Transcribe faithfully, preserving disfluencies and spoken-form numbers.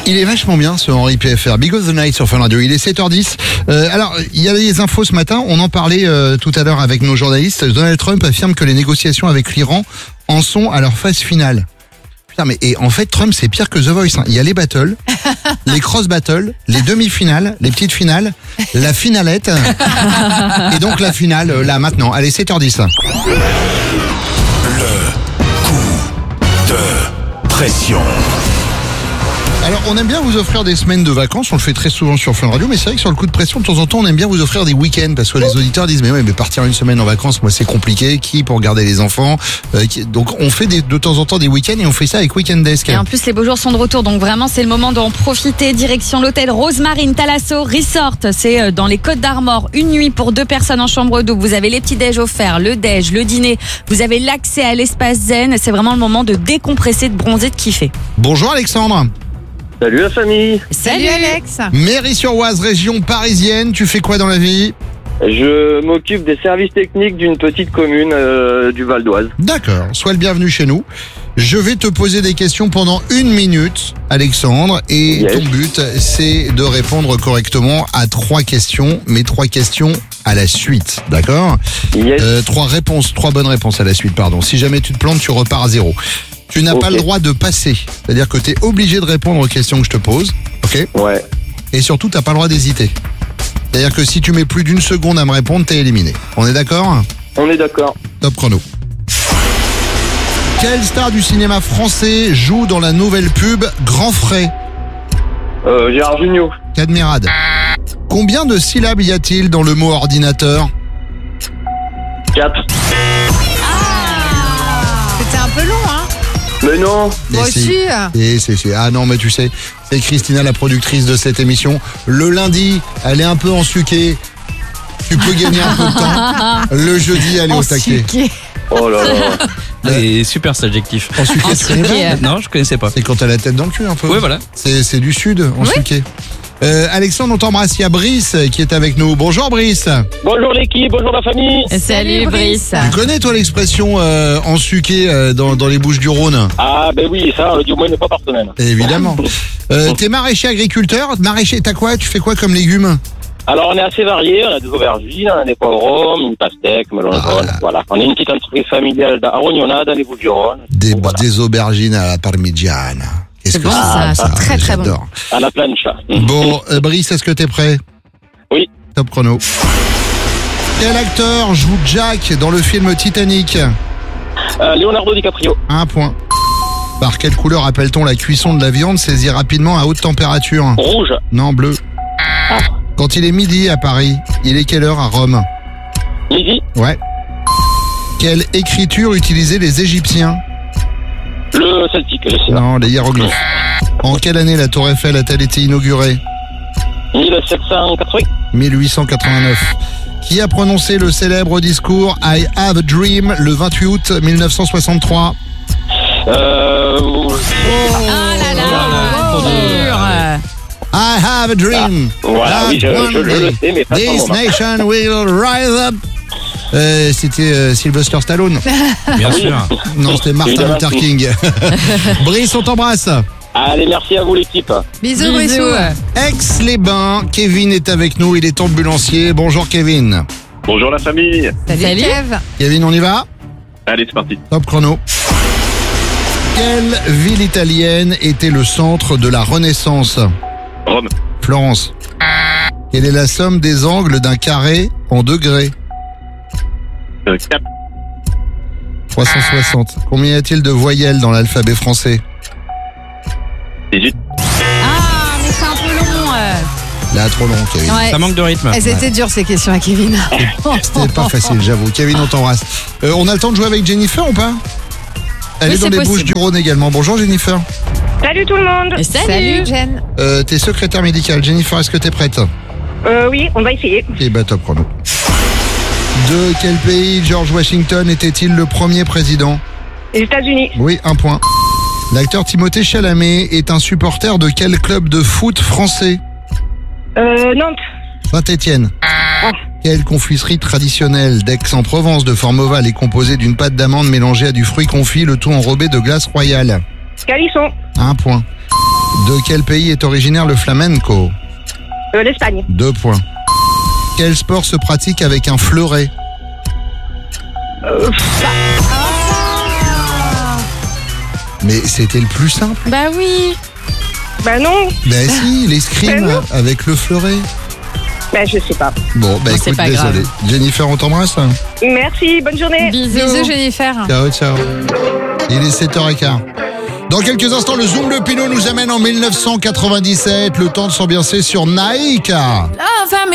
Il est vachement bien ce Henri P F R. Big of the Night sur Fun Radio. Il est sept heures dix. Euh, alors, il y a des infos ce matin. On en parlait euh, tout à l'heure avec nos journalistes. Donald Trump affirme que les négociations avec l'Iran en sont à leur phase finale. Putain, mais et en fait, Trump, c'est pire que The Voice. Hein. Il y a les battles, les cross battles, les demi-finales, les petites finales, la finalette, et donc la finale, euh, là, maintenant. Allez, sept heures dix. Le coup de pression. Alors, on aime bien vous offrir des semaines de vacances, on le fait très souvent sur Fun Radio, mais c'est vrai que sur le coup de pression, de temps en temps, on aime bien vous offrir des week-ends, parce que les auditeurs disent, mais ouais, mais partir une semaine en vacances, moi, c'est compliqué, qui pour garder les enfants, euh, qui... donc on fait des, de temps en temps des week-ends, et on fait ça avec Weekend Desk. Et en plus, les beaux jours sont de retour, donc vraiment, c'est le moment d'en profiter. Direction l'hôtel Rosemarine Thalasso Resort, c'est dans les Côtes d'Armor, une nuit pour deux personnes en chambre double, vous avez les petits déj offerts, le déj, le dîner, vous avez l'accès à l'espace zen, c'est vraiment le moment de décompresser, de bronzer, de kiffer. Bonjour Alexandre. Salut la famille. Salut, Salut Alex. Mairie-sur-Oise, région parisienne, tu fais quoi dans la vie? Je m'occupe des services techniques d'une petite commune euh, du Val d'Oise. D'accord, sois le bienvenu chez nous. Je vais te poser des questions pendant une minute, Alexandre, et Yes. ton but, c'est de répondre correctement à trois questions, mais trois questions à la suite, d'accord? Yes. Euh, trois réponses, trois bonnes réponses à la suite, pardon. Si jamais tu te plantes, tu repars à zéro. Tu n'as Ok. pas le droit de passer, c'est-à-dire que tu es obligé de répondre aux questions que je te pose, ok? Ouais. Et surtout, t'as pas le droit d'hésiter. C'est-à-dire que si tu mets plus d'une seconde à me répondre, t'es éliminé. On est d'accord? On est d'accord. Top chrono. Quelle star du cinéma français joue dans la nouvelle pub Grand Frais? Euh, Gérard Jugnot. Cadmerade. Combien de syllabes y a-t-il dans le mot ordinateur? quatre. C'était un peu long, hein. Mais non. Mais Moi si. aussi. Et c'est, c'est- Ah non, mais tu sais, c'est Christina, la productrice de cette émission. Le lundi, elle est un peu ensuquée. Tu peux gagner un peu de temps. Le jeudi, elle est au taquet. Ensuqué. Oh là là. C'est super cet adjectif. Ensuquée, tu connais pas? Non, je connaissais pas. C'est quand t'as la tête dans le cul un peu. Oui, voilà. C'est, c'est du sud, ensuquée. Euh, Alexandre, on t'embrasse. Il y a Brice qui est avec nous. Bonjour Brice. Bonjour l'équipe, bonjour la famille. Salut Brice. Tu connais toi l'expression euh, ensuqué euh, dans, dans les Bouches-du-Rhône? Ah ben oui, ça, on le dit au moins une fois par semaine. Évidemment. Euh, t'es maraîcher agriculteur. Maraîcher, t'as quoi? Tu fais quoi comme légumes? Alors on est assez variés, on a des aubergines, on a des poivrons, une pastèque, melon Ah jaune, là. voilà. On est une petite entreprise familiale d'Arognona, dans les Bouches-du-Rhône. Des, Voilà. des aubergines à la parmigiana. Qu'est-ce C'est que bon, ça, c'est très, très bon. j'adore. À la plancha. Bon, euh, Brice, est-ce que t'es prêt? Oui. Top chrono. Quel acteur joue Jack dans le film Titanic? Euh, Leonardo DiCaprio. Un point. Par quelle couleur appelle-t-on la cuisson de la viande saisie rapidement à haute température? Rouge. Non, bleu. Quand il est midi à Paris, il est quelle heure à Rome? Midi. Ouais. Quelle écriture utilisaient les Égyptiens? Le celtique, je sais pas. Non, les hiéroglyphes. En quelle année la Tour Eiffel a-t-elle été inaugurée? mille sept cent quatre-vingts. mille huit cent quatre-vingt-neuf. Qui a prononcé le célèbre discours I Have a Dream le vingt-huit août mille neuf cent soixante-trois? Euh... Ah là là, Oh là là. dur. I have a dream. Voilà, that oui, je, one je, je le day sais, mais pas This moment. nation will rise up. Euh, c'était euh, Sylvester Stallone. Bien sûr. Non, c'était Martin Évidemment. Luther King. Brice, on t'embrasse. Allez, merci à vous l'équipe. Bisous, Bisous. Brissou. Aix-les-Bains, Kevin est avec nous, il est ambulancier. Bonjour Kevin. Bonjour la famille. Salut, Salut. Kev. Kevin, on y va? Allez, c'est parti. Top chrono. Quelle ville italienne était le centre de la Renaissance? Rome. Florence. Quelle est la somme des angles d'un carré en degrés? Euh, quatre. trois cent soixante. Combien y a-t-il de voyelles dans l'alphabet français? dix-huit. Ah, mais c'est un peu long. euh. Là, trop long, Kevin. Ouais. Ça manque de rythme. Elles étaient dures ces questions à Kevin. C'était pas facile, j'avoue. Kevin, on t'embrasse. Euh, on a le temps de jouer avec Jennifer ou pas? Elle Oui, est dans c'est les possible. Bouches-du-Rhône également. Bonjour Jennifer. Salut tout le monde. Salut. Salut, Jen. Euh, t'es secrétaire médicale. Jennifer, est-ce que t'es prête? Euh, oui, on va essayer. Et bah top chrono. De quel pays George Washington était-il le premier président? Les États-Unis. Oui, un point. L'acteur Timothée Chalamet est un supporter de quel club de foot français? Euh, Nantes. Saint-Étienne. Quelle confiserie traditionnelle d'Aix-en-Provence de forme ovale est composée d'une pâte d'amande mélangée à du fruit confit, le tout enrobé de glace royale? Calisson. Un point. De quel pays est originaire le flamenco? Euh, L'Espagne. Deux points. Quel sport se pratique avec un fleuret? Euh, Mais c'était le plus simple. Bah oui. bah non, Ben si, l'escrime Ben non. avec le fleuret. bah je sais pas. Bon, ben Non, c'est écoute, pas désolé. grave. Jennifer, on t'embrasse. Merci, bonne journée. Bisous. Bisous, Jennifer. Ciao, ciao. Il est sept heures quinze. Dans quelques instants, le Zoom de Pinot nous amène en mille neuf cent quatre-vingt-dix-sept. Le temps de s'ambiancer sur Nike.